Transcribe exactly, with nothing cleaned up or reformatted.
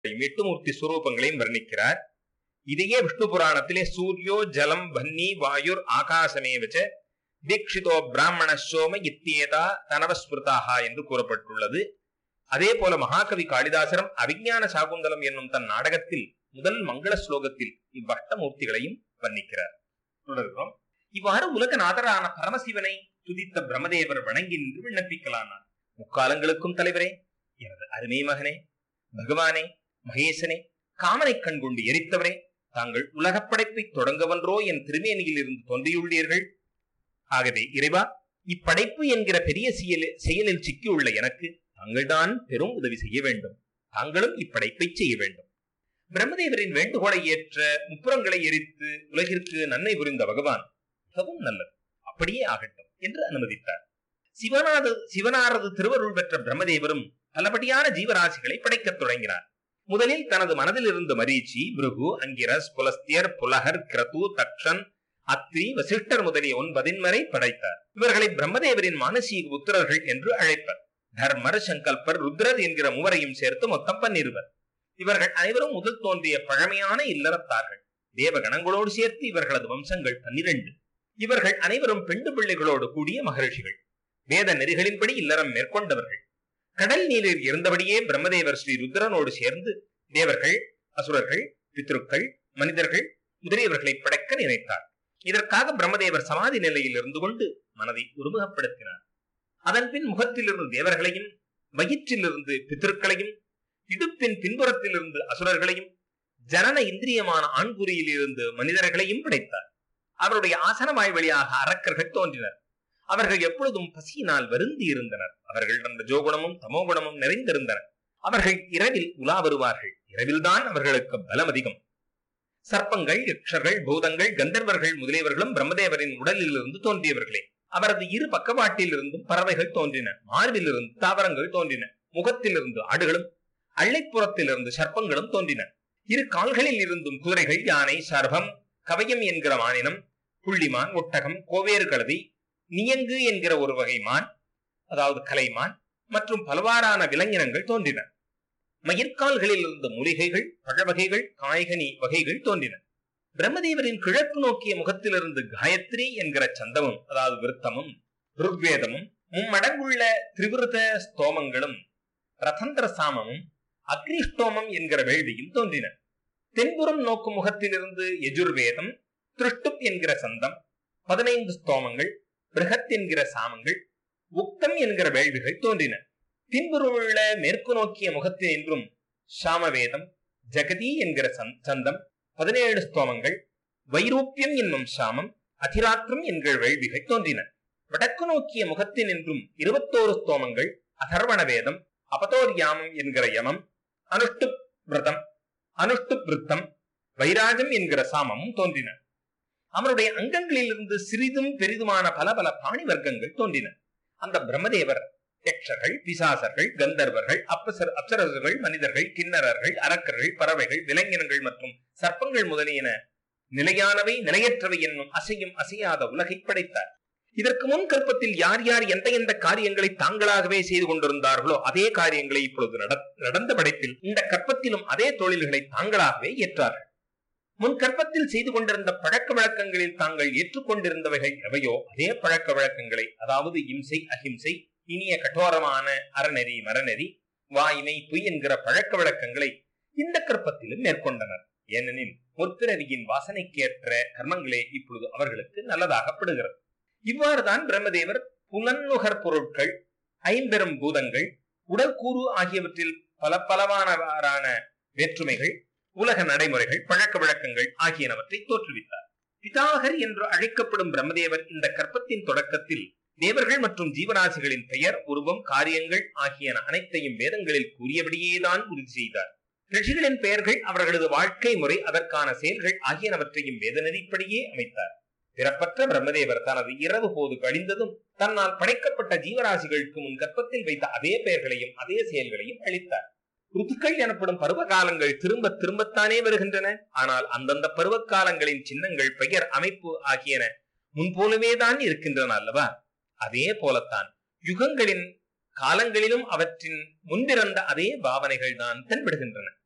எட்டு மூர்த்தி ஸ்வரூபங்களையும் வர்ணிக்கிறார். இதையே விஷ்ணு புராணத்திலே சூரியோ ஜலம் பன்னி வாயுர் ஆகாசமேவச்ச தீட்சிதோ பிராமண சோம இத்தியேதா தனவஸ்மிருதாக என்று கூறப்பட்டுள்ளது. அதே போல மகாகவி காளிதாசரம் அவிஞான சாகுந்தலம் என்னும் தன் நாடகத்தில் முதல் மங்கள ஸ்லோகத்தில் இவ்வஷ்டமூர்த்திகளையும் வர்ணிக்கிறார். தொடர்கிறோம். இவ்வாறு உலக நாதரான பரமசிவனை துதித்த பிரம்மதேவர் வணங்கி நின்று விண்ணப்பிக்கலானார். முக்காலங்களுக்கும் தலைவரே, எனது அருமை மகனே, பகவானே, மகேசனே, காமனை கண்கொண்டு எரித்தவரே, தாங்கள் உலகப் படைப்பை தொடங்கவன்றோ என் திருமேனியில் இருந்து தோன்றியுள்ளீர்கள். ஆகவே இறைவா, இப்படைப்பு என்கிற பெரிய செயலில் சிக்கியுள்ள எனக்கு தாங்கள்தான் பெரும் உதவி செய்ய வேண்டும். தாங்களும் இப்படைப்பை செய்ய வேண்டும். பிரம்மதேவரின் வேண்டுகோளை ஏற்ற முப்புறங்களை எரித்து உலகிற்கு நன்மை புரிந்த பகவான் மிகவும் நல்லது, அப்படியே ஆகட்டும் என்று அனுமதித்தார். சிவனாது சிவனாரது திருவருள் பெற்ற பிரம்மதேவரும் பலபடியான ஜீவராசிகளை படைக்கத் தொடங்கினார். முதலில் தனது மனதில் இருந்து மரீச்சி, பிருகு, அங்கிரஸ், புலஸ்தியர், புலகர், கிரது, தக்ஷன், அத்ரி, வசிஷ்டர் முதலிய ஒன்பதின் வரை படைத்தார். இவர்களை பிரம்மதேவரின் மானசீக புத்திரர்கள் என்று அழைப்பர். தர்மர், சங்கல்பர், ருத்ரர் என்கிற மூவரையும் சேர்த்து மொத்தம் பன்னிருவர். இவர்கள் அனைவரும் முதல் தோன்றிய பழமையான இல்லறத்தார்கள். தேவகணங்களோடு சேர்த்து இவர்களது வம்சங்கள் பன்னிரண்டு. இவர்கள் அனைவரும் பெண்டு பிள்ளைகளோடு கூடிய மகரிஷிகள். வேத நெறிகளின்படி இல்லறம் மேற்கொண்டவர்கள். கடல் நீரில் இருந்தபடியே பிரம்மதேவர் ஸ்ரீ ருத்ரனோடு சேர்ந்து தேவர்கள், அசுரர்கள், பித்ருக்கள், மனிதர்கள் முதலியவர்களை படைக்க நினைத்தார். இதற்காக பிரம்மதேவர் சமாதி நிலையில் இருந்து கொண்டு மனதை ஒருமுகப்படுத்தினார். அதன் பின் முகத்திலிருந்து தேவர்களையும், வயிற்றிலிருந்து பித்ருக்களையும், இடுப்பின் பின்புறத்திலிருந்து அசுரர்களையும், ஜனன இந்திரியமான ஆண்குறியில் இருந்து மனிதர்களையும் படைத்தார். அவருடைய ஆசனவாய் வழியாக அரக்கர்கள் தோன்றினர். அவர்கள் எப்பொழுதும் பசியினால் வருந்தி இருந்தனர். அவர்கள் ரஜோகுணமும் தமோகுணமும் நிறைந்திருந்தனர். அவர்கள் இரவில் உலா வருவார்கள். இரவில்தான் அவர்களுக்கு பலம் அதிகம். சர்ப்பங்கள், யக்ஷர்கள், பூதங்கள், கந்தர்வர்கள் முதலியவர்களும் பிரம்மதேவரின் உடலில் இருந்து தோன்றியவர்களே. அவரது இரு பக்கவாட்டில் இருந்தும் பறவைகள் தோன்றின. மார்பில் இருந்து தாவரங்கள் தோன்றின. முகத்தில் இருந்து ஆடுகளும், அள்ளைப்புறத்தில் இருந்து சர்ப்பங்களும் தோன்றின. இரு கால்களில் இருந்தும் குதிரைகள், யானை, சர்பம், கவயம் என்கிற மானினம், புள்ளிமான், ஒட்டகம், கோவேறு கழுதை, நியங்கு என்கிற ஒரு வகை மான், அதாவது கலைமான் மற்றும் பலவாறான விலங்கினங்கள் தோன்றின. மயிர்கால்களில் இருந்த மூலிகைகள், பழவகைகள், காய்கனி வகைகள் தோன்றின. பிரம்மதேவரின் கிழக்கு நோக்கிய முகத்திலிருந்து காயத்ரி என்கிற சந்தமும், அதாவது விருத்தமும், ருக்வேதமும், மும்மடங்குள்ள திரிவிருத ஸ்தோமங்களும், ரதந்திர சாமமும், அக்னிஷ்டோமம் என்கிற வேள்வியும் தோன்றின. தென்புறம் நோக்கும் முகத்திலிருந்து யஜுர்வேதம், திருஷ்டுப் என்கிற சந்தம், பதினைந்து ஸ்தோமங்கள், பிருகத் என்கிற சாமங்கள், உக்தம் என்கிற வேள்விகள் தோன்றின. பின்புறமுள்ள மேற்கு நோக்கிய முகத்தில் என்றும் சாமவேதம், ஜெகதி என்கிற சந்தம், பதினேழு ஸ்தோமங்கள், வைரூப்பியம் என்னும் சாமம், அதிராத்திரம் என்கிற வேள்விகள் தோன்றின. வடக்கு நோக்கிய முகத்தின் என்றும் இருபத்தோரு ஸ்தோமங்கள், அதர்வண வேதம், அபதோர்யாமம் என்கிற யமம், அனுஷ்டு விரதம், அனுஷ்டு விருத்தம், வைராஜம் என்கிற சாமமும் தோன்றின. அவருடைய அங்கங்களில் இருந்து சிறிதும் பெரிதுமான பல பல பாணி வர்க்கங்கள் தோன்றின. அந்த பிரம்மதேவர் யக்ஷர்கள், பிசாசர்கள், கந்தர்வர்கள், அப்பசர் அப்சரர்கள், மனிதர்கள், கிண்ணறர்கள், அரக்கர்கள், பறவைகள், விலங்கினங்கள் மற்றும் சர்ப்பங்கள் முதலியன நிலையானவை நிலையற்றவை என்னும் அசையும் அசையாத உலகை படைத்தார். இதற்கு முன் கற்பத்தில் யார் யார் எந்த எந்த காரியங்களை தாங்களாகவே செய்து கொண்டிருந்தார்களோ அதே காரியங்களை இப்பொழுது நடந்த படைப்பில் இந்த கற்பத்திலும் அதே தொழில்களை தாங்களாகவே ஏற்றார்கள். முன் கற்பத்தில் செய்து கொண்டிருந்த பழக்க வழக்கங்களில் தாங்கள் ஏற்றுக்கொண்டிருந்தவைகள் எவையோ அதே பழக்க வழக்கங்களை, அதாவது இம்சை, அஹிம்சை, இனிய கட்டோரமான அறநெறி, மரநெறி, வாய்மை, பொய் என்கிற பழக்க வழக்கங்களை இந்த கற்பத்திலும் மேற்கொண்டனர். ஏனெனில் முற்பிறவியின் வாசனைக்கேற்ற கர்மங்களே இப்பொழுது அவர்களுக்கு நல்லதாகப்படுகிறது. இவ்வாறுதான் பிரம்மதேவர் புலன்நுகர் பொருட்கள், ஐம்பெரும் பூதங்கள், உடற்கூறு ஆகியவற்றில் பல பலவான வேற்றுமைகள், உலக நடைமுறைகள், பழக்க வழக்கங்கள் ஆகியனவற்றை தோற்றுவித்தார். பிதாகர் என்று அழைக்கப்படும் பிரம்மதேவர் இந்த கற்பத்தின் தொடக்கத்தில் தேவர்கள் மற்றும் ஜீவராசிகளின் பெயர், உருவம், காரியங்கள் ஆகியன அனைத்தையும் வேதங்களில் கூறியபடியேதான் உறுதி செய்தார். ரிஷிகளின் பெயர்கள், அவர்களது வாழ்க்கை முறை, அதற்கான செயல்கள் ஆகியனவற்றையும் வேத நெறிப்படியே அமைத்தார். பிறப்பற்ற பிரம்மதேவர் தனது இரவு போது கழிந்ததும் தன்னால் படைக்கப்பட்ட ஜீவராசிகளுக்கு முன் கற்பத்தில் வைத்த அதே பெயர்களையும் அதே செயல்களையும் அளித்தார். ருத்துக்கள் எனப்படும் பருவ காலங்கள் திரும்ப திரும்பத்தானே வருகின்றன. ஆனால் அந்தந்த பருவ காலங்களின் சின்னங்கள், பெயர், அமைப்பு ஆகியன முன்போலவேதான் இருக்கின்றன அல்லவா? அதே போலத்தான் யுகங்களின் காலங்களிலும் அவற்றின் முன்பிறந்த அதே பாவனைகள் தான் தென்படுகின்றன.